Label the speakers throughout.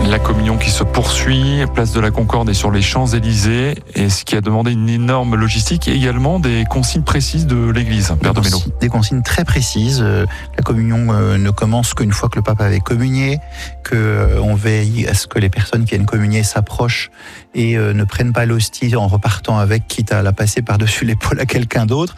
Speaker 1: La communion qui se poursuit, place de la Concorde et sur les Champs-Élysées, et ce qui a demandé une énorme logistique et également des consignes précises de l'Église, Père de Mello.
Speaker 2: Des consignes très précises. La communion ne commence qu'une fois que le pape avait communié, qu'on veille à ce que les personnes qui viennent communier s'approchent et ne prennent pas l'hostie en repartant avec, quitte à la passer par-dessus l'épaule à quelqu'un d'autre.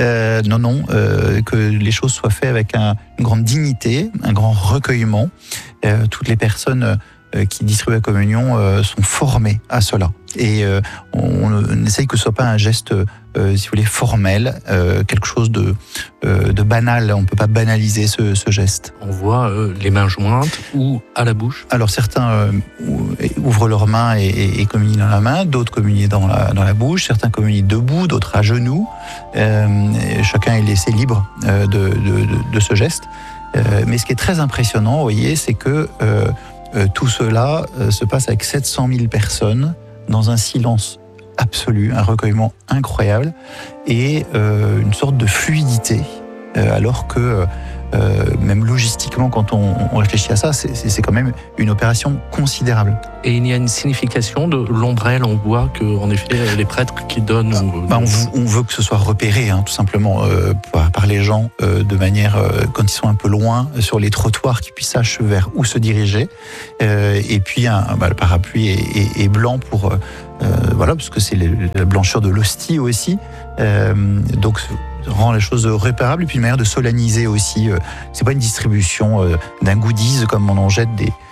Speaker 2: Que les choses soient faites avec une grande dignité, un grand recueillement. Toutes les personnes qui distribuent la communion sont formées à cela. Et on essaye que ce soit pas un geste, si vous voulez, formel, quelque chose de banal. On peut pas banaliser ce geste.
Speaker 3: On voit les mains jointes ou à la bouche.
Speaker 2: Alors certains ouvrent leurs mains et communient dans la main, d'autres communient dans la bouche, certains communient debout, d'autres à genoux. Chacun est laissé libre de ce geste. Mais ce qui est très impressionnant, vous voyez, c'est que tout cela se passe avec 700 000 personnes dans un silence absolu, un recueillement incroyable et une sorte de fluidité, alors que même logistiquement, quand on réfléchit à ça, c'est quand même une opération considérable.
Speaker 3: Et il y a une signification de l'ombrelle, on voit qu'en effet, les prêtres qui donnent...
Speaker 2: On veut que ce soit repéré, tout simplement, par les gens, de manière, quand ils sont un peu loin, sur les trottoirs, qu'ils puissent savoir vers où se diriger. Et puis, le parapluie est blanc pour... parce que c'est la blancheur de l'hostie aussi. Donc, rend les choses réparables et puis une manière de solenniser aussi. C'est pas une distribution d'un goodies comme on en jette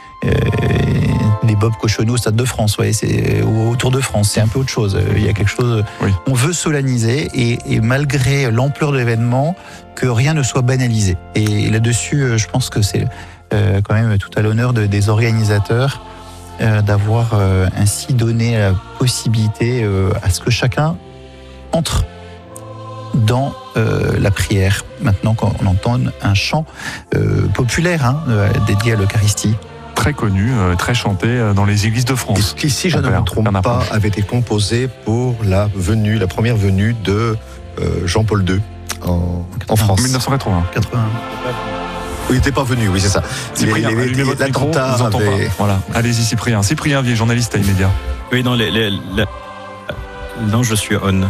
Speaker 2: des Bob Cochonneau au Stade de France, ou au Tour de France. C'est un peu autre chose. Il y a quelque chose. Oui. On veut solenniser et malgré l'ampleur de l'événement, que rien ne soit banalisé. Et là-dessus, je pense que c'est quand même tout à l'honneur des organisateurs d'avoir ainsi donné la possibilité à ce que chacun entre dans la prière. Maintenant qu'on entend un chant populaire dédié à l'Eucharistie.
Speaker 1: Très connu, très chanté dans les églises de France.
Speaker 4: Et qui, si je ne me trompe pas, avait été composé pour la première venue de Jean-Paul II en France.
Speaker 1: 1980.
Speaker 4: Il n'était pas venu, oui, c'est ça.
Speaker 1: L'attentat avait... Voilà. Allez-y, Cyprien. Cyprien Vier, journaliste à Immédiat.
Speaker 5: Oui, non, je suis on.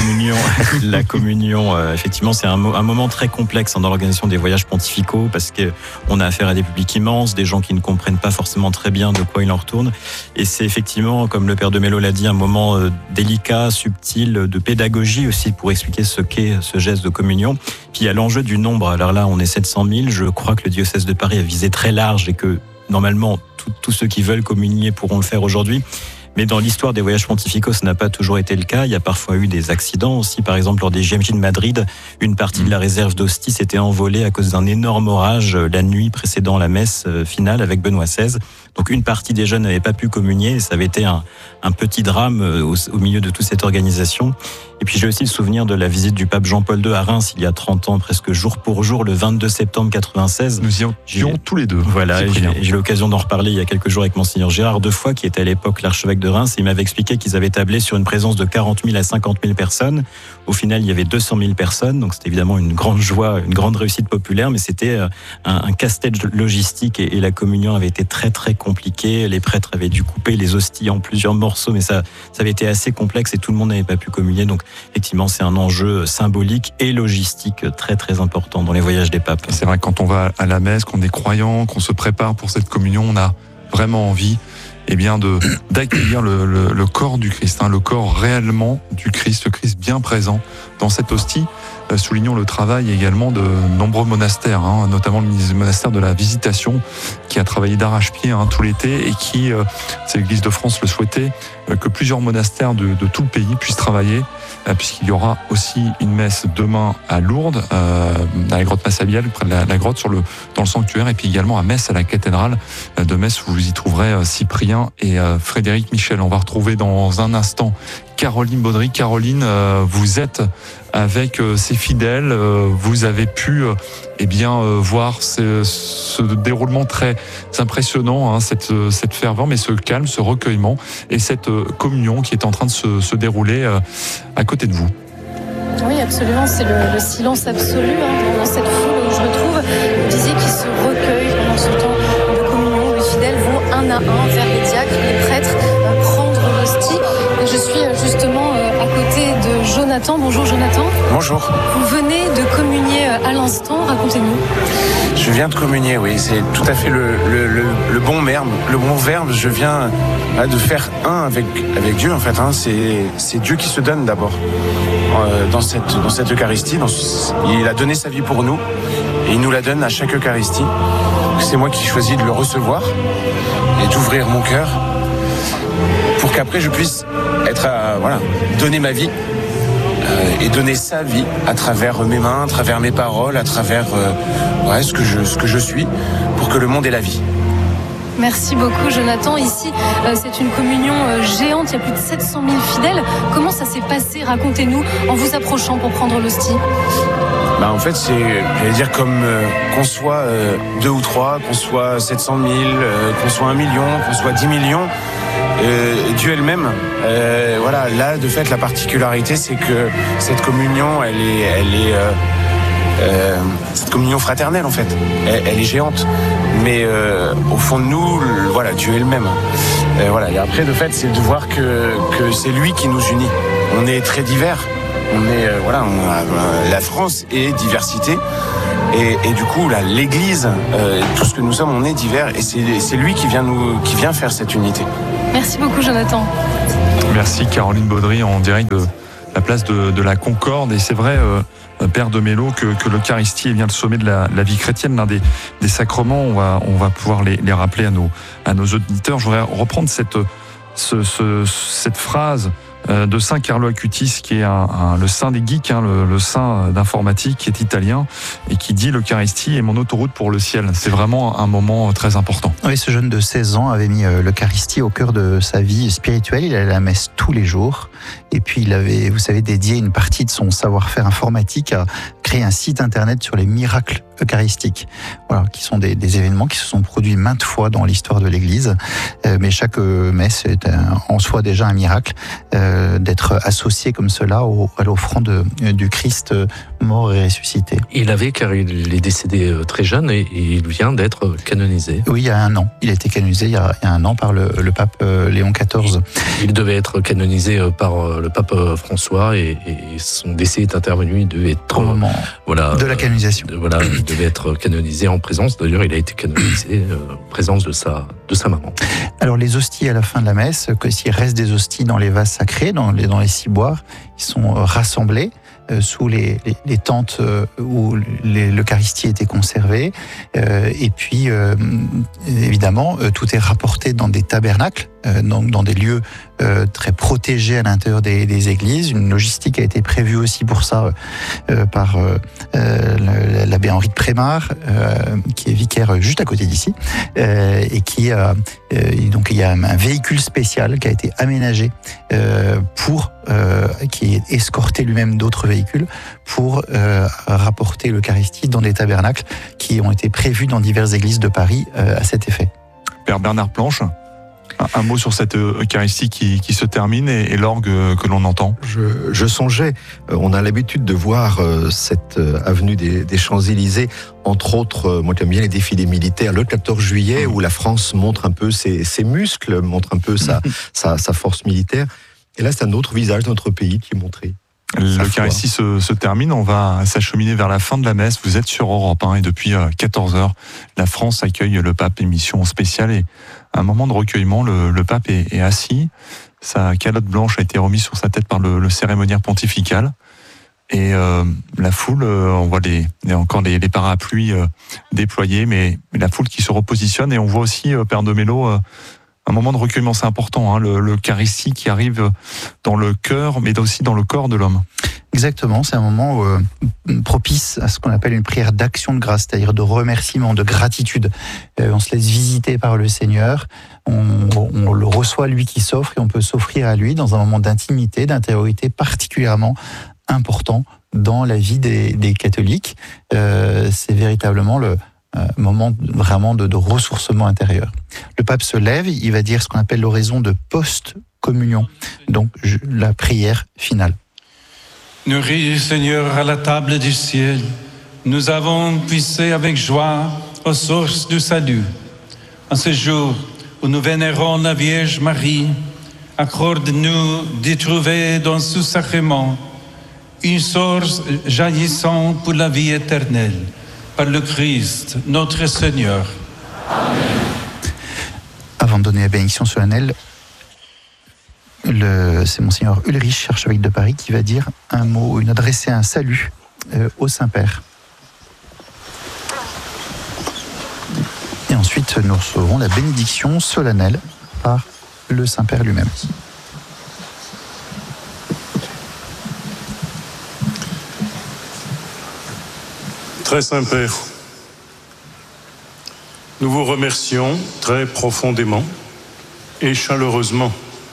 Speaker 5: La communion, effectivement, c'est un moment très complexe dans l'organisation des voyages pontificaux parce qu'on a affaire à des publics immenses, des gens qui ne comprennent pas forcément très bien de quoi il en retourne. Et c'est effectivement, comme le Père de Mello l'a dit, un moment délicat, subtil, de pédagogie aussi pour expliquer ce qu'est ce geste de communion. Puis il y a l'enjeu du nombre. Alors là, on est 700 000. Je crois que le diocèse de Paris a visé très large et que normalement, tous ceux qui veulent communier pourront le faire aujourd'hui. Mais dans l'histoire des voyages pontificaux, ça n'a pas toujours été le cas. Il y a parfois eu des accidents aussi. Par exemple, lors des JMJ de Madrid, une partie de la réserve d'hostie s'était envolée à cause d'un énorme orage la nuit précédant la messe finale avec Benoît XVI. Donc une partie des jeunes n'avait pas pu communier et ça avait été un petit drame au milieu de toute cette organisation. Et puis j'ai aussi le souvenir de la visite du pape Jean-Paul II à Reims il y a 30 ans, presque jour pour jour, le 22 septembre 96.
Speaker 1: Nous y étions tous les deux.
Speaker 5: Voilà, j'ai eu l'occasion d'en reparler il y a quelques jours avec Monseigneur Gérard Defoy, qui était à l'époque l'archevêque de Reims. Et il m'avait expliqué qu'ils avaient tablé sur une présence de 40 000 à 50 000 personnes. Au final, il y avait 200 000 personnes. Donc c'était évidemment une grande joie, une grande réussite populaire, mais c'était un casse-tête logistique et la communion avait été très très compliquée. Les prêtres avaient dû couper les hosties en plusieurs morceaux, mais ça avait été assez complexe et tout le monde n'avait pas pu communier. Donc effectivement, c'est un enjeu symbolique et logistique très très important dans les voyages des papes.
Speaker 1: C'est vrai que quand on va à la messe, qu'on est croyant, qu'on se prépare pour cette communion, on a vraiment envie d'accueillir le corps du Christ, le corps réellement du Christ, le Christ bien présent dans cette hostie. Soulignons le travail également de nombreux monastères, notamment le monastère de la Visitation, qui a travaillé d'arrache-pied tout l'été et qui, c'est l'Église de France le souhaitait, que plusieurs monastères de tout le pays puissent travailler, puisqu'il y aura aussi une messe demain à Lourdes, à la grotte Massabielle, près de la grotte, dans le sanctuaire, et puis également à Metz, à la cathédrale de Metz, où vous y trouverez Cyprien et Frédéric Michel. On va retrouver dans un instant Caroline Baudry. Caroline, vous êtes avec ces fidèles, vous avez pu voir ce déroulement très impressionnant, cette ferveur, mais ce calme, ce recueillement et cette communion qui est en train de se dérouler à côté de vous.
Speaker 6: Oui, absolument, c'est le silence absolu dans cette foule où je me trouve. Vous disiez qu'ils se recueillent pendant ce temps de communion. Les fidèles vont un à un vers Jonathan. Bonjour Jonathan.
Speaker 7: Bonjour.
Speaker 6: Vous venez de communier à l'instant, racontez-nous.
Speaker 7: Je viens de communier, oui, c'est tout à fait le bon verbe. Je viens de faire un avec Dieu, en fait. C'est Dieu qui se donne d'abord dans cette Eucharistie. Il a donné sa vie pour nous et il nous la donne à chaque Eucharistie. C'est moi qui choisis de le recevoir et d'ouvrir mon cœur pour qu'après je puisse donner ma vie et donner sa vie à travers mes mains, à travers mes paroles, à travers ce que je suis, pour que le monde ait la vie.
Speaker 6: Merci beaucoup Jonathan. Ici, c'est une communion géante, il y a plus de 700 000 fidèles. Comment ça s'est passé? Racontez-nous en vous approchant pour prendre l'hostie.
Speaker 7: En fait, j'allais dire comme qu'on soit 2 ou 3, qu'on soit 700 000, qu'on soit 1 million, qu'on soit 10 millions, Dieu est le même. Là, de fait, la particularité, c'est que cette communion, elle est cette communion fraternelle, en fait. Elle est géante. Mais au fond de nous, Dieu est le même. Et après, de fait, c'est de voir que c'est lui qui nous unit. On est très divers. La France est diversité et du coup l'Église, tout ce que nous sommes, on est divers et c'est lui qui vient faire cette unité.
Speaker 6: Merci beaucoup Jonathan.
Speaker 1: Merci Caroline Baudry en direct de la place de la Concorde. Et c'est vrai, Père de Mello, que l'Eucharistie est bien le sommet de la vie chrétienne, l'un des sacrements. On va pouvoir les rappeler à nos auditeurs. Je voudrais reprendre cette phrase de Saint Carlo Acutis, qui est le saint des geeks, le saint d'informatique, qui est italien, et qui dit: l'Eucharistie est mon autoroute pour le ciel. C'est vraiment un moment très important.
Speaker 2: Oui, ce jeune de 16 ans avait mis l'Eucharistie au cœur de sa vie spirituelle. Il allait à la messe tous les jours. Et puis il avait, vous savez, dédié une partie de son savoir-faire informatique à créer un site internet sur les miracles eucharistiques. Voilà, qui sont des événements qui se sont produits maintes fois dans l'histoire de l'Église. Mais chaque messe est en soi déjà un miracle. D'être associé comme cela à l'offrande du Christ mort et ressuscité.
Speaker 3: Car il est décédé très jeune et il vient d'être canonisé.
Speaker 2: Oui, il y a 1 an. Il a été canonisé il y a 1 an par le pape Léon XIV.
Speaker 3: Il devait être canonisé par le pape François et son décès est intervenu. Il devait être
Speaker 2: au moment de la canonisation.
Speaker 3: Il devait être canonisé en présence. D'ailleurs, il a été canonisé en présence de sa maman.
Speaker 2: Alors les hosties à la fin de la messe, s'il reste des hosties dans les vases sacrés, dans les ciboires, ils sont rassemblés sous les tentes où l'Eucharistie était conservée. Et puis, évidemment, tout est rapporté dans des tabernacles, donc dans des lieux très protégés à l'intérieur des églises. Une logistique a été prévue aussi pour ça par l'abbé Henri de Prémar, qui est vicaire juste à côté d'ici, et donc il y a un véhicule spécial qui a été aménagé qui est escorté lui-même d'autres véhicules pour rapporter l'Eucharistie dans des tabernacles qui ont été prévus dans diverses églises de Paris à cet effet.
Speaker 1: Père Bernard Planche, un mot sur cette Eucharistie qui se termine et l'orgue que l'on entend.
Speaker 4: Je songeais, on a l'habitude de voir cette avenue des Champs-Élysées, entre autres, moi j'aime bien les défilés militaires, le 14 juillet, où la France montre un peu ses muscles, montre un peu sa force militaire. Et là, c'est un autre visage de notre pays qui est montré.
Speaker 1: L'Eucharistie se termine, on va s'acheminer vers la fin de la messe. Vous êtes sur Europe 1 et depuis 14h, la France accueille le pape, émission spéciale et un moment de recueillement. Le pape est assis, sa calotte blanche a été remise sur sa tête par le cérémoniaire pontifical. Et la foule, on voit encore les parapluies déployés, mais la foule qui se repositionne. Et on voit aussi, Père de Mello, un moment de recueillement, c'est important, l'Eucharistie qui arrive dans le cœur, mais aussi dans le corps de l'homme.
Speaker 2: Exactement, c'est un moment propice à ce qu'on appelle une prière d'action de grâce, c'est-à-dire de remerciement, de gratitude. On se laisse visiter par le Seigneur, on le reçoit lui qui s'offre et on peut s'offrir à lui dans un moment d'intimité, d'intériorité particulièrement important dans la vie des catholiques. C'est véritablement le moment vraiment de ressourcement intérieur. Le pape se lève, il va dire ce qu'on appelle l'oraison de post-communion, donc la prière finale.
Speaker 8: Nourris, Seigneur, à la table du ciel, nous avons puisé avec joie aux sources du salut. En ce jour où nous vénérons la Vierge Marie, accorde-nous d'y trouver dans ce sacrement une source jaillissant pour la vie éternelle, par le Christ, notre Seigneur.
Speaker 2: Avant de donner la bénédiction solennelle, c'est Monseigneur Ulrich, archevêque de Paris, qui va dire un mot, adresser un salut au Saint-Père. Et ensuite, nous recevrons la bénédiction solennelle par le Saint-Père lui-même.
Speaker 9: Très Saint-Père, nous vous remercions très profondément et chaleureusement.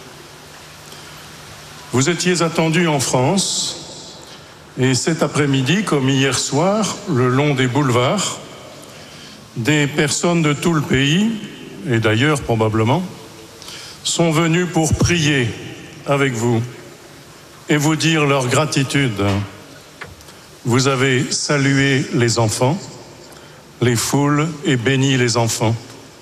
Speaker 9: Vous étiez attendu en France et cet après-midi, comme hier soir, le long des boulevards, des personnes de tout le pays, et d'ailleurs probablement, sont venues pour prier avec vous et vous dire leur gratitude. Vous avez salué les enfants, les foules et béni les enfants.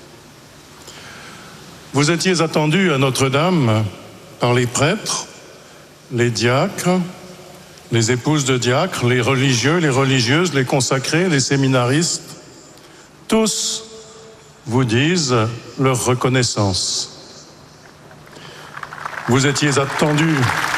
Speaker 9: Vous étiez attendus à Notre-Dame par les prêtres, les diacres, les épouses de diacres, les religieux, les religieuses, les consacrés, les séminaristes. Tous vous disent leur reconnaissance. Vous étiez attendus